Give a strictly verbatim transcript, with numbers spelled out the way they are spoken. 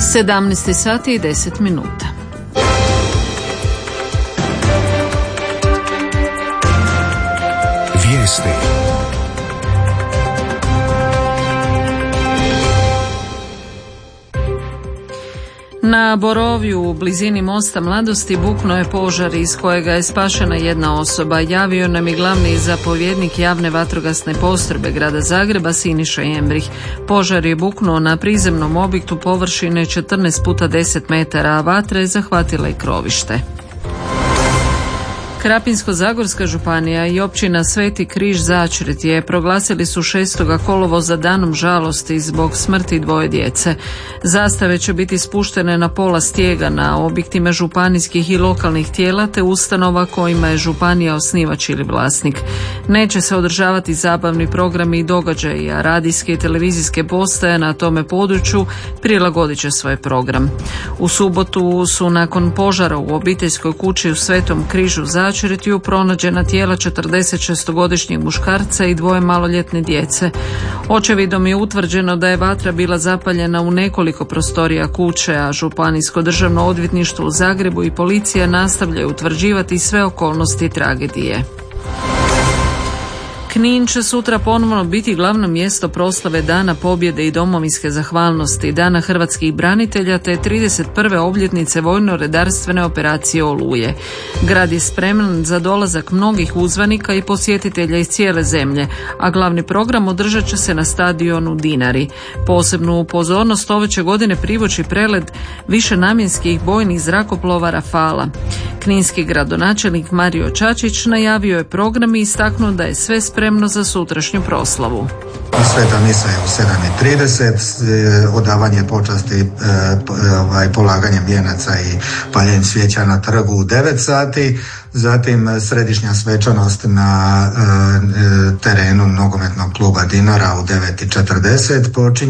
sedamnaest sati i deset minuta. Vijesti. Na Borovju u blizini mosta Mladosti buknuo je požar iz kojega je spašena jedna osoba. Javio nam je glavni zapovjednik javne vatrogasne postrojbe grada Zagreba Siniša Jembrih. Požar je buknuo na prizemnom objektu površine četrnaest puta deset metara, a vatra je zahvatila i krovište. Krapinsko-zagorska županija i općina Sveti Križ Začretje proglasili su šestoga kolovoza danom žalosti zbog smrti dvoje djece. Zastave će biti spuštene na pola stijega na objektima županijskih i lokalnih tijela te ustanova kojima je županija osnivač ili vlasnik. Neće se održavati zabavni programi i događaji, a radijske i televizijske postaje na tome području prilagodit će svoj program. U subotu su nakon požara u obiteljskoj kući u Svetom Križu Začretju pronađena tijela četrdesetšestogodišnjeg muškarca i dvoje maloljetne djece. Očevidom je utvrđeno da je vatra bila zapaljena u nekoliko prostorija kuće, a Županijsko državno odvjetništvo u Zagrebu i policija nastavljaju utvrđivati sve okolnosti tragedije. Knin će sutra ponovno biti glavno mjesto proslave Dana pobjede i domovinske zahvalnosti, Dana hrvatskih branitelja te trideset prve obljetnice vojno-redarstvene operacije Oluje. Grad je spreman za dolazak mnogih uzvanika i posjetitelja iz cijele zemlje, a glavni program održat će se na stadionu Dinari. Posebnu pozornost ove će godine privući prelet višenamjenskih bojnih zrakoplova Rafala. Kninski gradonačelnik Mario Čačić najavio je program i istaknuo da je sve spremno za sutrašnju proslavu. Sveta misa je u sedam i trideset, odavanje počasti, ovaj, polaganjem vijenaca i paljenjem svijeća na trgu u devet sati, zatim središnja svečanost na terenu nogometnog kluba Dinara u devet i četrdeset počinje.